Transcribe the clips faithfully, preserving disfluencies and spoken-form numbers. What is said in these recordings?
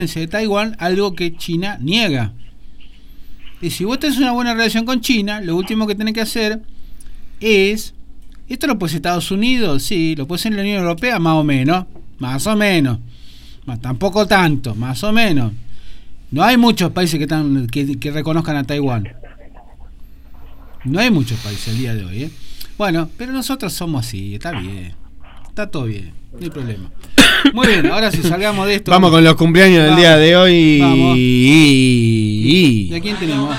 de Taiwán, algo que China niega. Y si vos tenés una buena relación con China, lo último que tenés que hacer es... ¿Esto lo puede ser Estados Unidos? Sí. ¿Lo puede ser la Unión Europea? Más o menos. Más o menos. Más, tampoco tanto, más o menos. No hay muchos países que, están, que, que reconozcan a Taiwán. No hay muchos países el día de hoy, ¿eh? Bueno, pero nosotros somos así, está bien. Está todo bien, no hay problema. Muy bien, ahora sí, salgamos de esto. Vamos con los cumpleaños del Vamos. día de hoy. Vamos. Y... ¿De quién tenemos?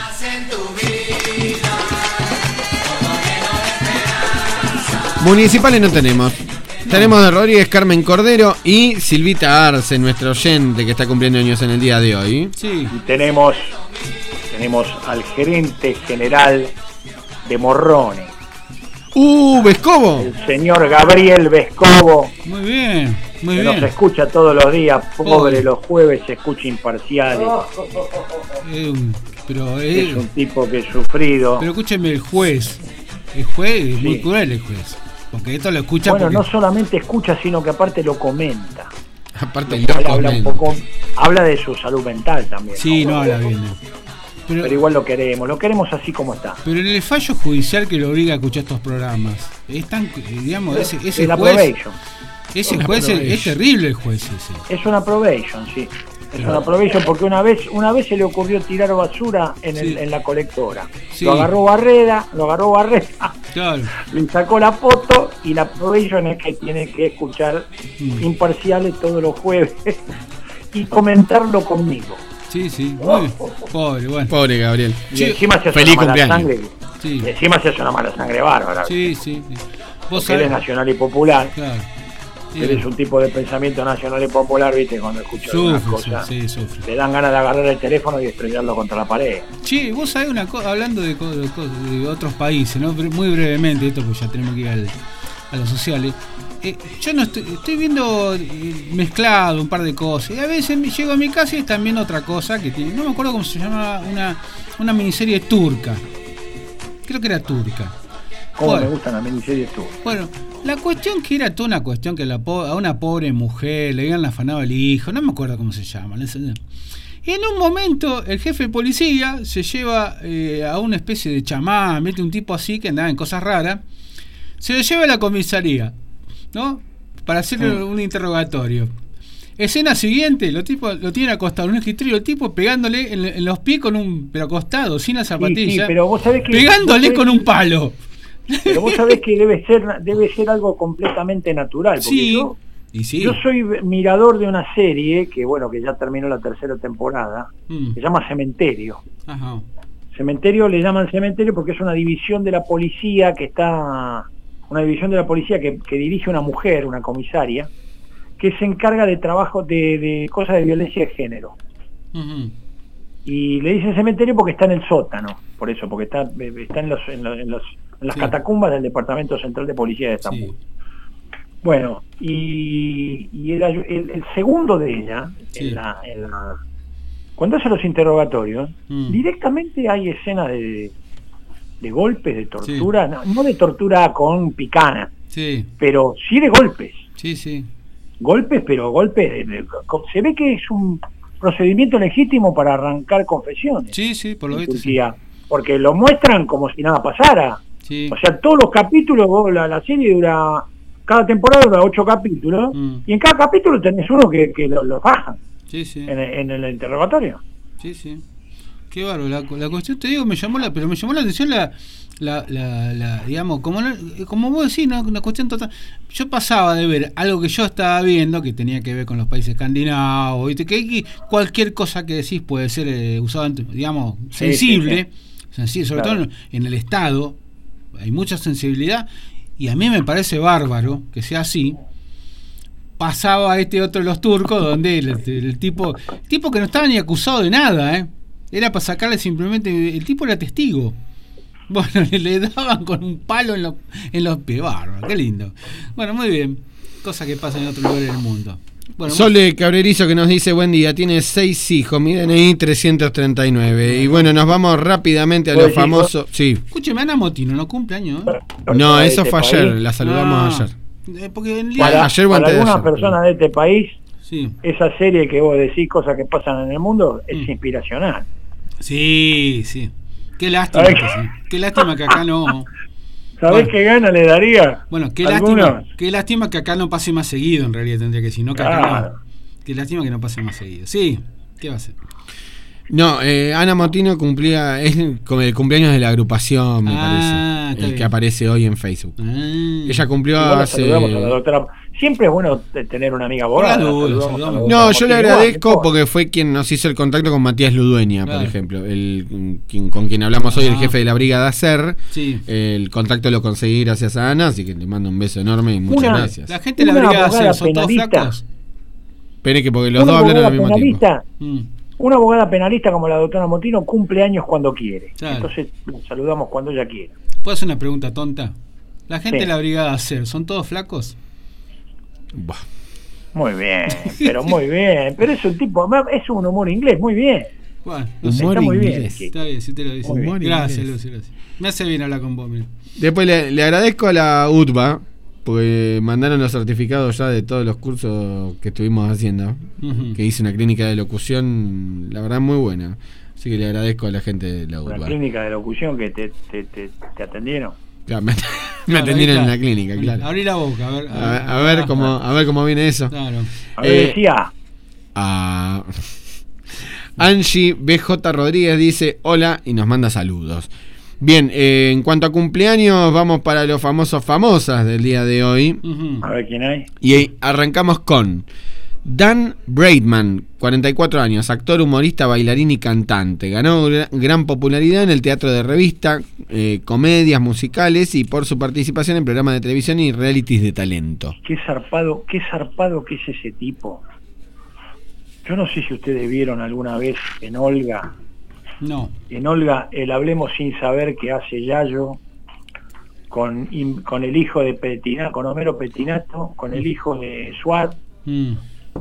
Municipales no tenemos. No. Tenemos de Rodríguez Carmen Cordero y Silvita Arce, nuestro oyente que está cumpliendo años en el día de hoy. Sí. Y tenemos, tenemos al gerente general de Morrones. ¡Uh, Vescovo! El señor Gabriel Vescovo. Muy bien, muy que bien. nos escucha todos los días, pobre, Pobre. los jueves se escucha Imparciales. Eh, un- pero, eh, Es un tipo que es sufrido. pero escúcheme, el juez. El juez es muy Sí. cruel, el juez. Porque esto lo escucha Bueno, porque... no solamente escucha, sino que aparte lo comenta. Aparte, Lo cual loco, habla un men. poco, habla de su salud mental también. Sí, no habla bien. Pero, Pero igual lo queremos, lo queremos así como está. pero en el fallo judicial que lo obliga a escuchar estos programas, es tan, digamos, ese, ese el juez, approbation. ese Una juez es, probation. es terrible el juez ese. Es una probation, sí. Es Pero- una probation porque una vez una vez se le ocurrió tirar basura en, el, Sí. en la colectora. Sí. Lo agarró Barrera, lo agarró Barrera, Claro. le sacó la foto y la probation es que tiene que escuchar Mm. Imparciales todos los jueves y comentarlo conmigo. Sí, sí. Muy pobre, bueno. Pobre Gabriel. Y Sí. encima se hace Feliz una mala cumpleaños. sangre. Sí. Y encima se hace una mala sangre bárbara. Sí, sí. sí. Vos Porque él es sabés. nacional y popular. Claro. Sí. Él es un tipo de pensamiento nacional y popular, viste, cuando escucha alguna Sufre, cosa. sí, sufre. Le dan ganas de agarrar el teléfono y estrellarlo contra la pared. Che, vos sabés una cosa, hablando de, co- de co- de otros países, ¿no? Bre- Muy brevemente, esto porque ya tenemos que ir al- a los sociales. Eh, yo no estoy, estoy viendo eh, mezclado un par de cosas. Y a veces me- llego a mi casa y es también otra cosa que tiene. No me acuerdo cómo se llama, una, una miniserie turca. Creo que era turca. Cómo Bueno. me gustan las miniseries tú. Bueno, la cuestión que era toda una cuestión que la po- a una pobre mujer le habían afanado el hijo, no me acuerdo cómo se llama. le- Y en un momento el jefe de policía se lleva eh, a una especie de chamán, mete un tipo así que andaba en cosas raras, se lo lleva a la comisaría, ¿no? Para hacerle Mm. un interrogatorio. Escena siguiente, lo tipo lo tiene acostado en un escritorio, el tipo pegándole en, en los pies con un pero acostado, sin la Sí, sí, zapatilla, pero vos sabés que pegándole vos con sabés- un palo. Pero vos sabés que debe ser debe ser algo completamente natural, porque Sí, yo, y sí. yo soy mirador de una serie que bueno, que ya terminó la tercera temporada, Mm. se llama Cementerio. Ajá. Cementerio le llaman cementerio porque es una división de la policía que está, una división de la policía que, que dirige una mujer, una comisaria, que se encarga de trabajo de, de cosas de violencia de género. Ujú. Y le dicen cementerio porque está en el sótano, por eso, porque está, está en, los, en, los, en, los, en las Sí. catacumbas del Departamento Central de Policía de Estambul. Sí. Bueno, y, y el, el, el segundo de ella, Sí. en la, en la, cuando hace los interrogatorios, Mm. directamente hay escenas de, de golpes, de tortura, no, no de tortura con picana, Sí, pero sí de golpes. sí, sí. Golpes, pero golpes, de, de- se ve que es un procedimiento legítimo para arrancar confesiones Sí, sí, por lo en visto sí. Turquía, porque lo muestran como si nada pasara. Sí. O sea, todos los capítulos, vos, la, la serie dura, cada temporada dura ocho capítulos, Mm. y en cada capítulo tenés uno que, que lo, lo bajan Sí, sí. en, el- en el interrogatorio. Sí, sí. Qué bárbaro. La, la cuestión, te digo, me llamó la, pero me llamó la atención la, la, la, la digamos, como, la- como vos decís, una, una cuestión total. Yo pasaba de ver algo que yo estaba viendo que tenía que ver con los países escandinavos, ¿viste? Que, que cualquier cosa que decís puede ser eh, usado, ante- digamos, Sí, sensible, sí, sensible, sobre Claro. todo en, en el Estado, hay mucha sensibilidad, y a mí me parece bárbaro que sea así. Pasaba este otro de los turcos, donde el, el tipo, tipo que no estaba ni acusado de nada, ¿eh? Era para sacarle simplemente, el tipo era testigo. Bueno, le, le daban con un palo en, lo, en los pies, bárbaro, qué lindo. Bueno, muy bien, cosas que pasan en otros lugares del mundo. Bueno, Sole Cabrerizo que nos dice buen día, tiene seis hijos, mi D N I trescientos treinta y nueve. Y bueno, nos vamos rápidamente a ¿Vos los decís, famosos. Sí. escúcheme, Ana Motino, ¿no cumple años? ¿eh? No, eso Este fue país, ayer, la saludamos Ah, ayer. eh, porque el día Para, ayer o para antes de algunas ayer. personas de este país, Sí. Esa serie que vos decís, cosas que pasan en el mundo, es Mm. inspiracional. Sí, sí. Qué lástima, Ay. que sí. Qué lástima que acá no. ¿Sabés Bueno. qué gana le daría? Bueno, qué Algunos. lástima, qué lástima que acá no pase más seguido, en realidad tendría que decir, no que acá Claro. no. Qué lástima que no pase más seguido. Sí, ¿qué va a hacer? No, eh, Ana Motino cumplía, es como el cumpleaños de la agrupación, me Ah, está parece, el bien. que aparece hoy en Facebook. Ah. Ella cumplió Igual la hace... saludamos a la doctora. Siempre es bueno te- tener una amiga abogada. Por las dudas, Saludamos a la saludamos. doctora No, yo le Motino. agradezco Igual, porque fue quien nos hizo el contacto con Matías Ludueña, Claro. por ejemplo, el quien, con quien hablamos hoy, el Ah. jefe de la brigada SER. Sí. El contacto lo conseguí gracias a Ana, así que le mando un beso enorme y muchas Una- gracias. La gente de la Una brigada abogada C, ¿son todos penalista. flacos? Espere que porque los Una dos hablaron al abogada mismo tiempo. penalista, Mm. una abogada penalista como la doctora Motino cumple años cuando quiere. Claro. Entonces la saludamos cuando ella quiera. ¿Puedo hacer una pregunta tonta? La gente Sí. de la brigada C, ¿son todos flacos? Buah. Muy bien, pero muy bien. Pero es un tipo, es un humor inglés, muy bien. Bueno, no sé. Humor Está muy bien. inglés. Sí. Está bien, si te lo dice. Muy bien. Gracias, Humor Lucy, gracias. Me hace bien hablar con vos, mira. Después le, le agradezco a la U T B A, porque mandaron los certificados ya de todos los cursos que estuvimos haciendo. Ujú. Que hice una clínica de locución, la verdad, muy buena. Así que le agradezco a la gente de la U T Una B A. clínica de locución que te, te, te, te atendieron. Claro, me, me Claro, atendieron ahí en está. la clínica, claro. Abrí la boca, a ver. A ver, a ver cómo, a ver cómo viene eso. Claro. A ver, Eh, decía, Ah. Angie B J Rodríguez dice hola y nos manda saludos. Bien, eh, en cuanto a cumpleaños, vamos para los famosos famosas del día de hoy. Ujú. a ver quién hay. Y eh, arrancamos con Dan Braidman, cuarenta y cuatro años, actor, humorista, bailarín y cantante. Ganó gra- gran popularidad en el teatro de revista, eh, comedias musicales y por su participación en programas de televisión y realities de talento. Qué zarpado, qué zarpado que es ese tipo. Yo no sé si ustedes vieron alguna vez en Olga, No. en Olga, el Hablemos sin saber que hace Yayo, con, in- con el hijo de Petinato, con Homero Petinato, con el hijo de Suárez, Mm.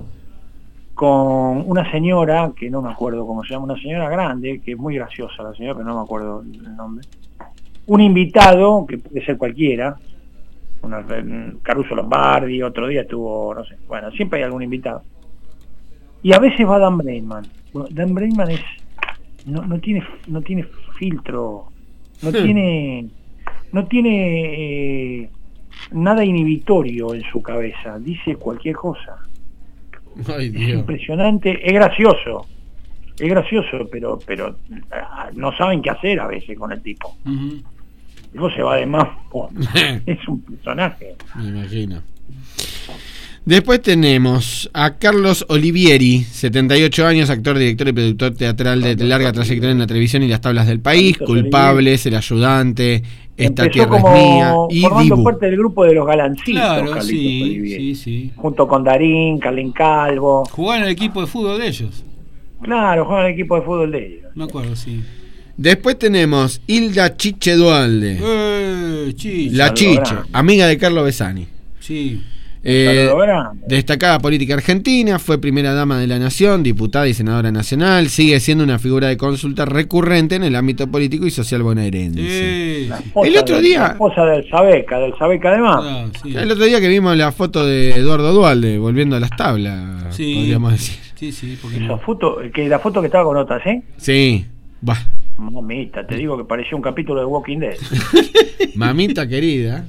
con una señora, que no me acuerdo cómo se llama, una señora grande, que es muy graciosa la señora, pero no me acuerdo el nombre. Un invitado, que puede ser cualquiera, una, Caruso Lombardi, otro día estuvo, no sé, bueno, siempre hay algún invitado. Y a veces va Dan Braidman. Bueno, Dan Braidman es, no, no tiene, no tiene filtro, no Hmm. tiene, no tiene eh, nada inhibitorio en su cabeza, dice cualquier cosa. Ay, Es Dios. impresionante, es gracioso, es gracioso, pero pero ah, no saben qué hacer a veces con el tipo. Ujú. El tipo se va de mambo, es un personaje. Me imagino. Después tenemos a Carlos Olivieri, setenta y ocho años, actor, director y productor teatral de larga trayectoria en la televisión y las tablas del país, Carlitos Culpables, El Ayudante, Esta Empezó Tierra es como Mía y formando Dibu. parte del grupo de los Galancitos, Claro, Carlitos sí, Olivieri. sí, sí. Junto con Darín, Carlín Calvo. Jugaba en el equipo de fútbol de ellos. Claro, juegan en el equipo de fútbol de ellos. Me acuerdo, sí. Después tenemos Hilda Chiche Dualde, Eh, chicha. la saludo Chiche, grande. amiga de Carlos Besani. Sí. Eh, Saludo grande. destacada política argentina, fue primera dama de la nación, diputada y senadora nacional, sigue siendo una figura de consulta recurrente en el ámbito político y social bonaerense. Sí. La esposa El otro del- día- La esposa del Sabeca, del Sabeca además. Ah, sí. El otro día que vimos la foto de Eduardo Dualde volviendo a las tablas, Sí. podríamos decir. Sí, sí, porque Esa no. foto, que la foto que estaba con otras, ¿eh? Sí, bah, Mamita, te digo que parecía un capítulo de Walking Dead. mamita querida.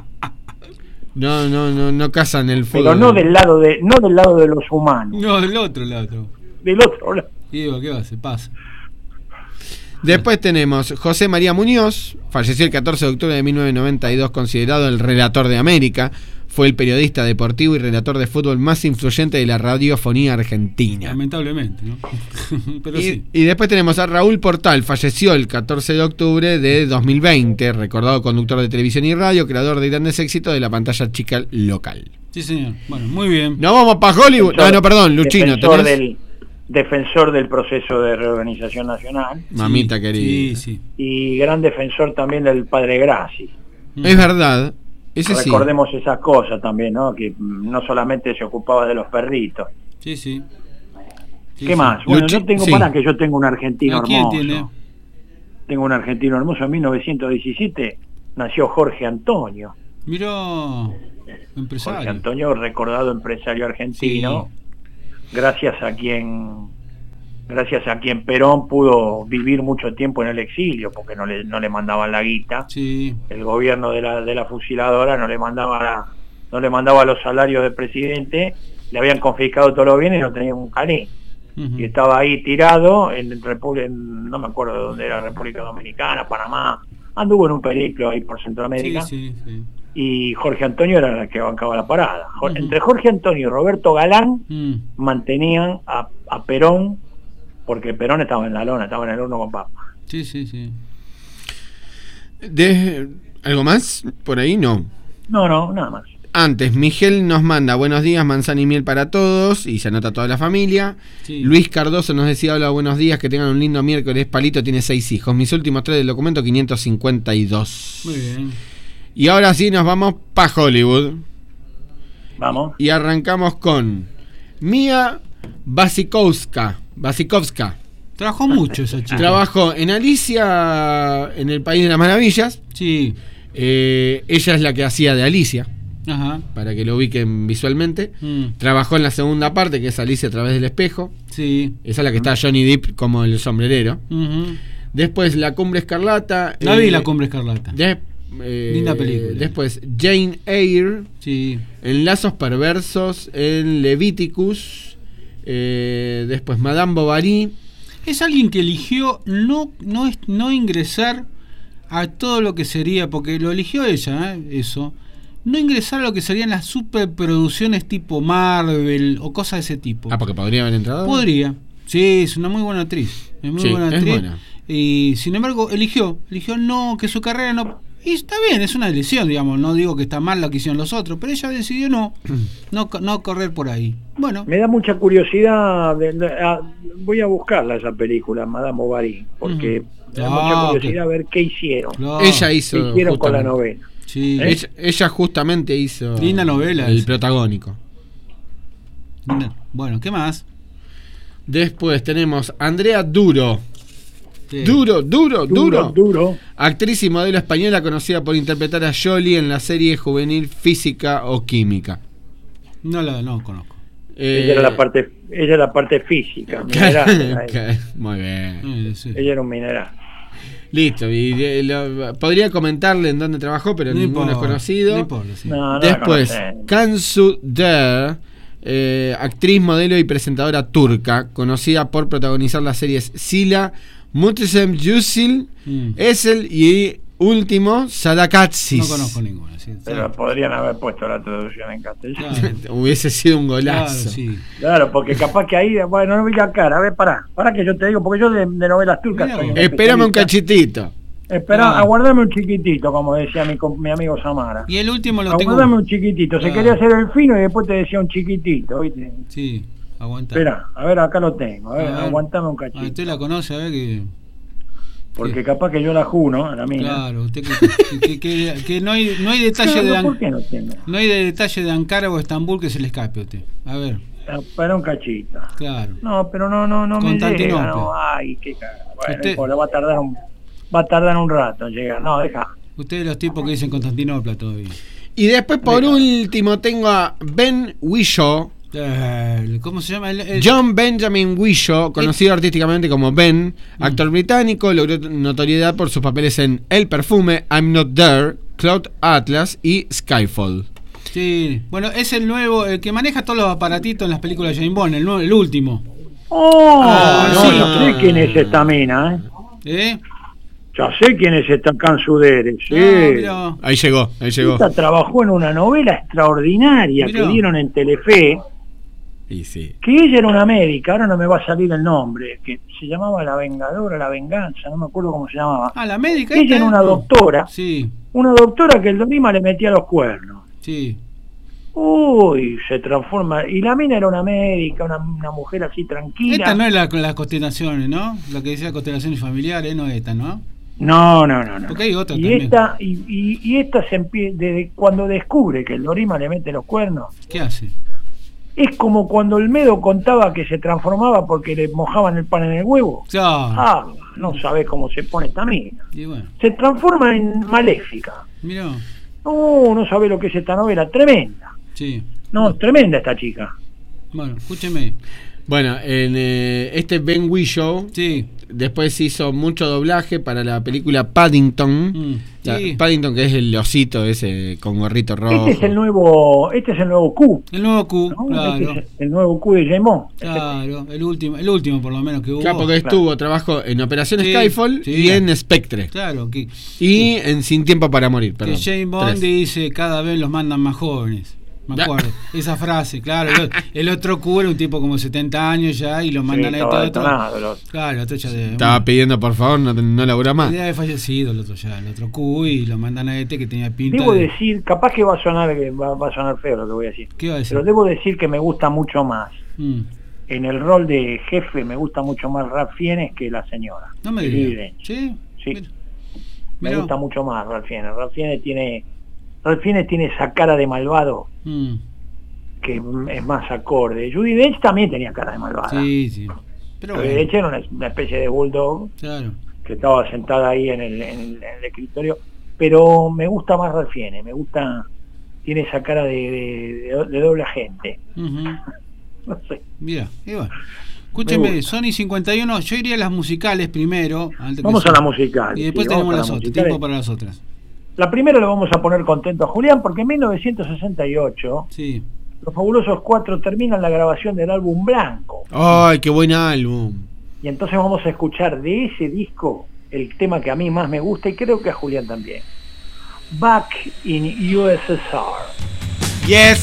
No, no, no, no casan el fútbol. Pero no del lado de, no del lado de los humanos, No, del otro lado. del otro lado. Digo, ¿qué va a hacer? Pasa. Después tenemos José María Muñoz, falleció el catorce de octubre de mil novecientos noventa y dos, considerado el relator de América. Fue el periodista deportivo y relator de fútbol más influyente de la radiofonía argentina. Lamentablemente, ¿no? Pero Y, sí. y después tenemos a Raúl Portal, falleció el catorce de octubre de dos mil veinte, recordado conductor de televisión y radio, creador de grandes éxitos de la pantalla chica local. Sí, señor. Bueno, muy bien. Nos vamos para Hollywood. No, no, perdón, Luchino, defensor ¿tenés? del, defensor del proceso de reorganización nacional Mamita Sí, querida. Sí, sí. y gran defensor también del padre Grassi. Es verdad, ese sí. Recordemos esas cosas también, ¿no? Que mm, no solamente se ocupaba de los perritos. Sí, sí. Sí, ¿Qué sí. más? Bueno, Luchi- yo tengo sí. para que yo tengo un argentino ¿A quién hermoso. tiene? Tengo un argentino hermoso. En mil novecientos diecisiete nació Jorge Antonio. Miró. Jorge Empresario. Antonio, recordado empresario argentino, gracias a quien gracias a quien Perón pudo vivir mucho tiempo en el exilio, porque no le no le mandaban la guita. Sí. El gobierno de la de la fusiladora no le mandaba la, no le mandaba los salarios del presidente, le habían confiscado todos los bienes y no tenía un calín. Uh-huh. Y estaba ahí tirado en, en no me acuerdo de dónde era, República Dominicana, Panamá, anduvo en un periplo ahí por Centroamérica. Sí, sí, sí. Y Jorge Antonio era el que bancaba la parada. Uh-huh. Entre Jorge Antonio y Roberto Galán uh-huh. mantenían a, a Perón, porque Perón estaba en la lona, estaba en el horno con papa. Sí, sí, sí. De, ¿Algo más? Por ahí no. No, no, nada más. Antes, Miguel nos manda buenos días, manzana y miel para todos, y se anota toda la familia. Sí. Luis Cardoso nos decía, hola, buenos días, que tengan un lindo miércoles. Palito tiene seis hijos. Mis últimos tres del documento, quinientos cincuenta y dos. Muy bien. Y ahora sí nos vamos para Hollywood. Vamos. Y arrancamos con Mia Wasikowska. Wasikowska. Trabajó mucho esa chica. Trabajó en Alicia en el País de las Maravillas. Sí. Eh, ella es la que hacía de Alicia. Ajá. Para que lo ubiquen visualmente. Mm. Trabajó en la segunda parte, que es Alicia a través del espejo. Sí. Esa es la que está Johnny Depp como el sombrerero. Uh-huh. Después La Cumbre Escarlata. La vi, eh, La Cumbre Escarlata. De, eh, Linda película. Después Jane Eyre. Sí. En Lazos Perversos. En Leviticus. Eh, después Madame Bovary. Es alguien que eligió no, no, no ingresar a todo lo que sería, porque lo eligió ella, ¿eh? Eso. No ingresar a lo que serían las superproducciones tipo Marvel o cosas de ese tipo. Ah, porque podría haber entrado. Podría. Sí, es una muy buena actriz. Es muy sí, buena actriz. Es buena. Y sin embargo, eligió. Eligió no, que su carrera no. Y está bien, es una decisión, digamos. No digo que está mal lo que hicieron los otros, pero ella decidió no, no, no correr por ahí. Bueno. Me da mucha curiosidad. De, de, a, voy a buscarla esa película, Madame Bovary, porque uh-huh. me da ah, mucha curiosidad okay. ver qué hicieron. No. Ella hizo. ¿Qué hicieron con la novela? Sí. ¿Eh? Ella, ella justamente hizo. Linda novela. El esa. Protagónico. Bueno, ¿qué más? Después tenemos Andrea Duro. Sí. Duro, duro, duro, duro, duro. Actriz y modelo española conocida por interpretar a Jolie en la serie juvenil Física o Química. No la no conozco. Eh, ella era la parte, ella era la parte física. Mineral, muy bien. Eh, sí. Ella era un mineral. Listo, y, y, lo, podría comentarle en dónde trabajó, pero no ninguno es conocido. Importa, sí. no, no Después, Cansu Der, eh, actriz, modelo y presentadora turca, conocida por protagonizar las series Sila, Muhteşem Yüzyıl, mm. Esel y último, Sadakatsis. No conozco ninguna. Sí, pero sí. Podrían haber puesto la traducción en castellano. Claro. Hubiese sido un golazo. Claro, sí. Claro, porque capaz que ahí, bueno, no vi la cara. A ver, pará, pará que yo te digo, porque yo de, de novelas turcas Mira, soy un espérame un cachitito. Espera, ah. aguardame un chiquitito, como decía mi, mi amigo Samara. Y el último lo aguardame tengo. Aguardame un chiquitito. Se ah. quería hacer el fino y después te decía un chiquitito, ¿viste? Sí, aguanta. Espera, a ver, acá lo tengo. A ver, a ver. Aguantame un cachito. Ah, usted la conoce, a ver que. Porque sí. Capaz que yo la juno, a la mía. Claro, usted que, que, que, que no hay no hay detalle no, de ¿por qué no, tengo? No hay de detalle de Ankara o Estambul que se le escape a usted. A ver. Para un cachito. Claro. No, pero no no no me llega. No, ay, qué cagada. Bueno, usted, pues, va a tardar un va a tardar un rato en llegar. No, deja. Usted de los tipos que dicen Constantinopla todavía. Y después por deja. último tengo a Ben Whishaw. ¿Cómo se llama? El, el... John Benjamin Whishaw, conocido ¿Eh? artísticamente como Ben, actor mm. británico, logró notoriedad por sus papeles en El Perfume, I'm Not There, Cloud Atlas y Skyfall. Sí, bueno, es el nuevo, el que maneja todos los aparatitos en las películas de James Bond, el, nuevo, el último. ¡Oh! Ah, no, sí. No sé quién es esta mina, ¿eh? ¿Eh? Ya sé quién es esta Cansudere, sí. No, ahí llegó, ahí llegó. Esta trabajó en una novela extraordinaria mirá. que dieron en Telefe. Y sí. Que ella era una médica, ahora no me va a salir el nombre, que se llamaba La Vengadora, La Venganza, no me acuerdo cómo se llamaba. Ah, la médica. Ella era una doctora, sí. una doctora que el Dorima le metía los cuernos. Sí. Uy, se transforma, y la mina era una médica, una, una mujer así tranquila. Esta no es la, las constelaciones, ¿no? La que decía constelaciones familiares, no esta, ¿no? No, no, no, no. Porque hay otra y también. Esta, y, y, y esta se empieza, desde cuando descubre que el Dorima le mete los cuernos. ¿Qué hace? Es como cuando Olmedo contaba que se transformaba porque le mojaban el pan en el huevo. Ya. Ah, no sabés cómo se pone esta mina. Y bueno. Se transforma en maléfica. Mirá. No, no sabés lo que es esta novela, tremenda. Sí. No, tremenda esta chica. Bueno, escúcheme. Bueno, en eh, este Ben Whishaw, Sí. después hizo mucho doblaje para la película Paddington. Mm, La- sí. Paddington, que es el osito ese con gorrito rojo. Este es el nuevo, este es el nuevo Q, El nuevo Q, ¿no? claro. Este es el nuevo Q de James Bond. Claro, el último, el último por lo menos que hubo. Claro, porque estuvo, trabajó en Operación Sí, Skyfall sí. y en Spectre. Claro, que, Y en Sin Tiempo para Morir, perdón. que James Bond Tres. dice cada vez los mandan más jóvenes. Me Ya. acuerdo, esa frase, claro. El, el otro Q era un tipo como setenta años ya y lo mandan Sí, a estaba este otro. detonado, el otro. Claro, el otro ya de. Estaba pidiendo, por favor, no, no labura más. Ya había fallecido el otro ya, el otro Q y lo mandan a este que tenía pinta Debo de. decir, capaz que va a sonar que va, va a sonar feo lo que voy a decir, ¿Qué iba a decir? pero debo decir que me gusta mucho más. Mm. En el rol de jefe me gusta mucho más Ralph Fiennes que la señora. No me que digas. Judi Dench. Sí, Sí. Mira. Me Mirá. gusta mucho más Ralph Fiennes. Ralph Fiennes tiene, Ralph Fiennes tiene esa cara de malvado Mm. que es más acorde. Judi Dench también tenía cara de malvada. Sí, sí. Pero Judi bueno, Dench era una, una especie de bulldog claro. que estaba sentada ahí en el, en el, en el escritorio, pero me gusta más Ralph Fiennes, me gusta, tiene esa cara de, de, de, de doble agente. Ujú. No sé. Mira, y bueno. Me Escúcheme, gusta. Sony cincuenta y uno, yo iría a las musicales primero. Antes que Vamos sea- a la musical. Y después sí, tenemos vamos a las la otras, musical. tiempo para las otras. La primera le vamos a poner contento a Julián porque en mil novecientos sesenta y ocho Sí. los Fabulosos Cuatro terminan la grabación del álbum Blanco. ¡Ay, qué buen álbum! Y entonces vamos a escuchar de ese disco el tema que a mí más me gusta y creo que a Julián también. Back in U S S R. ¡Yes!